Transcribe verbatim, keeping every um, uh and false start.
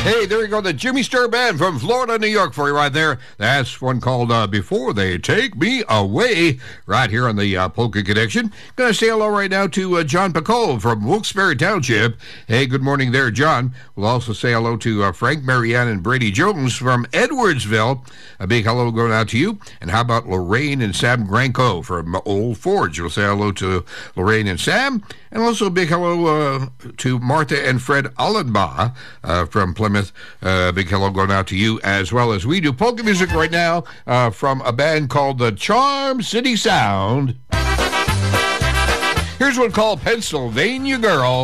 Hey, there you go, the Jimmy Sturr Band from Florida, New York for you right there. That's one called uh, Before They Take Me Away, right here on the uh, Polka Connection. Going to say hello right now to uh, John Pacole from Wilkes-Barre Township. Hey, good morning there, John. We'll also say hello to uh, Frank, Marianne, and Brady Jones from Edwardsville. A big hello going out to you. And how about Lorraine and Sam Granco from Old Forge? We'll say hello to Lorraine and Sam. And also a big hello uh, to Martha and Fred Allenbaugh uh, from Plymouth. Uh, big hello going out to you as well as we do polka music right now uh, from a band called the Charm City Sound. Here's one called Pennsylvania Girl.